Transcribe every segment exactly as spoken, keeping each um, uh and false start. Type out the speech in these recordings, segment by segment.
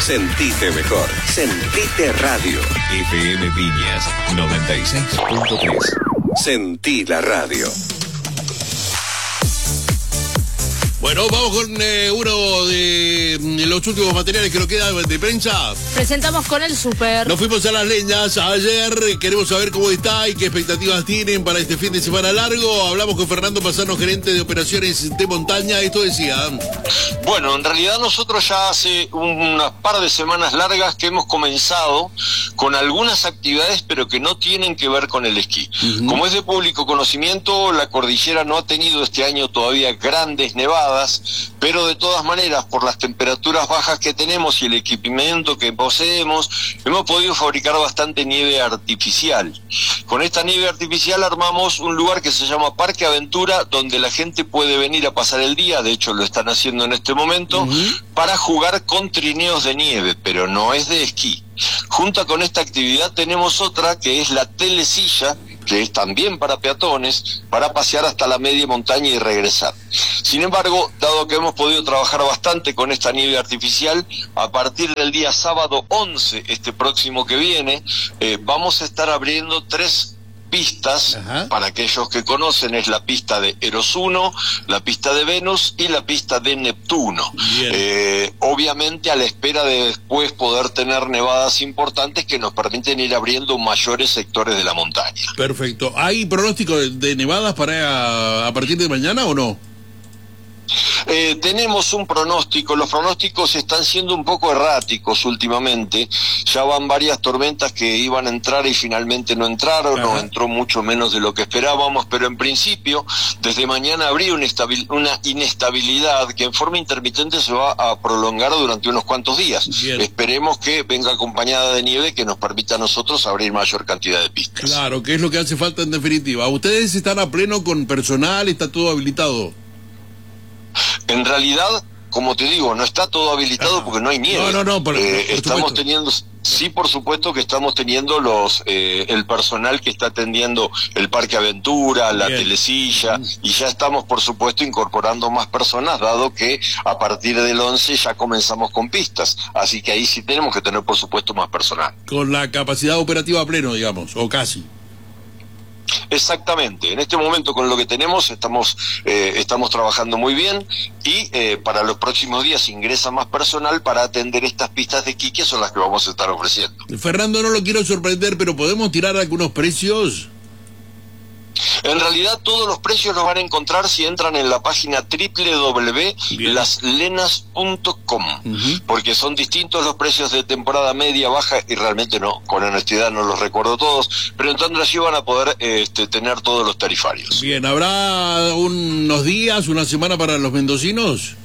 Sentite mejor. Sentite radio. F M Viñas noventa y seis punto tres. Sentí la radio. Bueno, vamos con eh, uno de, de los últimos materiales que nos queda de prensa. Presentamos con el Super. Nos fuimos a Las Leñas ayer, queremos saber cómo está y qué expectativas tienen para este fin de semana largo. Hablamos con Fernando Pasano, gerente de operaciones de montaña. Esto decía. Bueno, en realidad nosotros ya hace unas par de semanas largas que hemos comenzado con algunas actividades, pero que no tienen que ver con el esquí. Uh-huh. Como es de público conocimiento, la cordillera no ha tenido este año todavía grandes nevadas, pero de todas maneras, por las temperaturas bajas que tenemos y el equipamiento que poseemos, hemos podido fabricar bastante nieve artificial. Con esta nieve artificial armamos un lugar que se llama Parque Aventura, donde la gente puede venir a pasar el día, de hecho lo están haciendo en este momento, uh-huh. para jugar con trineos de nieve, pero no es de esquí. Junto con esta actividad tenemos otra que es la telesilla, que es también para peatones, para pasear hasta la media montaña y regresar. Sin embargo, dado que hemos podido trabajar bastante con esta nieve artificial, a partir del día sábado once, este próximo que viene, eh, vamos a estar abriendo tres pistas. Ajá. Para aquellos que conocen, es la pista de Eros uno, la pista de Venus y la pista de Neptuno. Eh, obviamente a la espera de después poder tener nevadas importantes que nos permiten ir abriendo mayores sectores de la montaña. Perfecto. ¿Hay pronóstico de, de nevadas para a, a partir de mañana o no? Eh, tenemos un pronóstico, los pronósticos están siendo un poco erráticos últimamente, ya van varias tormentas que iban a entrar y finalmente no entraron, Ajá. no entró mucho menos de lo que esperábamos, pero en principio desde mañana habría una, estabil- una inestabilidad que en forma intermitente se va a prolongar durante unos cuantos días. Bien. Esperemos que venga acompañada de nieve que nos permita a nosotros abrir mayor cantidad de pistas. Claro, que es lo que hace falta en definitiva. ¿Ustedes están a pleno con personal? ¿Está todo habilitado? En realidad, como te digo, no está todo habilitado Ajá. porque no hay nieve. No, no, no, por, eh, por estamos supuesto. teniendo, sí, por supuesto que estamos teniendo los eh, el personal que está atendiendo el Parque Aventura, la Bien. telesilla, mm. y ya estamos, por supuesto, incorporando más personas, dado que a partir del once ya comenzamos con pistas. Así que ahí sí tenemos que tener, por supuesto, más personal. Con la capacidad operativa a pleno, digamos, o casi. Exactamente, en este momento con lo que tenemos estamos eh, estamos trabajando muy bien y eh, para los próximos días ingresa más personal para atender estas pistas de esquí que son las que vamos a estar ofreciendo. Fernando, no lo quiero sorprender, pero ¿podemos tirar algunos precios? En realidad todos los precios los van a encontrar si entran en la página doble u doble u doble u punto las lenas punto com, uh-huh. porque son distintos los precios de temporada media, baja, y realmente no, con honestidad no los recuerdo todos, pero entonces allí van a poder este, tener todos los tarifarios. Bien, ¿habrá unos días, una semana para los mendocinos?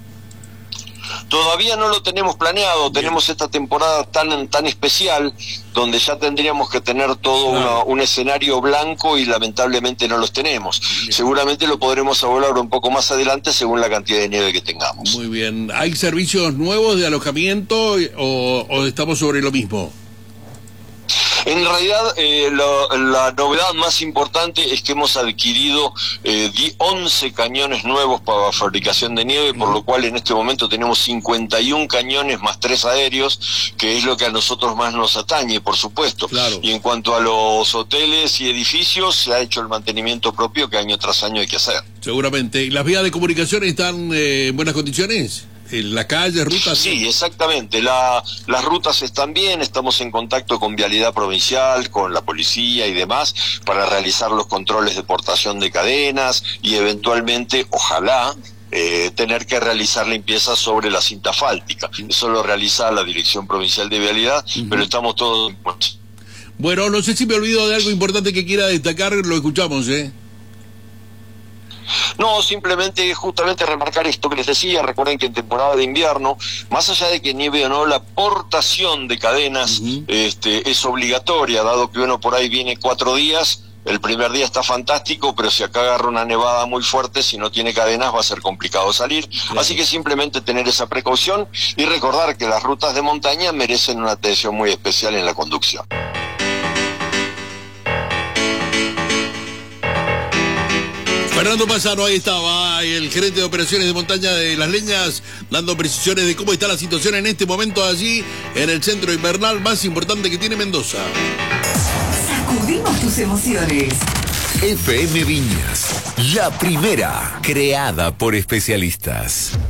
Todavía no lo tenemos planeado, tenemos esta temporada tan tan especial donde ya tendríamos que tener todo una, un escenario blanco y lamentablemente no los tenemos. Bien. Seguramente lo podremos hablar un poco más adelante según la cantidad de nieve que tengamos. Muy bien. ¿Hay servicios nuevos de alojamiento o, o estamos sobre lo mismo? En realidad, eh, lo, la novedad más importante es que hemos adquirido eh, once cañones nuevos para fabricación de nieve, por lo cual en este momento tenemos cincuenta y un cañones más tres aéreos, que es lo que a nosotros más nos atañe, por supuesto. Claro. Y en cuanto a los hoteles y edificios, se ha hecho el mantenimiento propio que año tras año hay que hacer. Seguramente. ¿Y las vías de comunicación están eh, en buenas condiciones? ¿En la calle, rutas? Sí, exactamente. La, las rutas están bien, estamos en contacto con Vialidad Provincial, con la policía y demás, para realizar los controles de portación de cadenas y eventualmente, ojalá, eh, tener que realizar limpieza sobre la cinta asfáltica. Eso lo realiza la Dirección Provincial de Vialidad, uh-huh. pero estamos todos... Bueno, no sé si me olvido de algo importante que quiera destacar, lo escuchamos, ¿eh? No, simplemente justamente remarcar esto que les decía. Recuerden que en temporada de invierno, más allá de que nieve o no, la portación de cadenas uh-huh. este, es obligatoria, dado que uno por ahí viene cuatro días. El primer día está fantástico, pero si acá agarra una nevada muy fuerte, si no tiene cadenas va a ser complicado salir. Claro. Así que simplemente tener esa precaución y recordar que las rutas de montaña merecen una atención muy especial en la conducción. Fernando Pasano, ahí estaba, el gerente de operaciones de montaña de Las Leñas, dando precisiones de cómo está la situación en este momento allí, en el centro invernal más importante que tiene Mendoza. Sacudimos tus emociones. F M Viñas, la primera, creada por especialistas.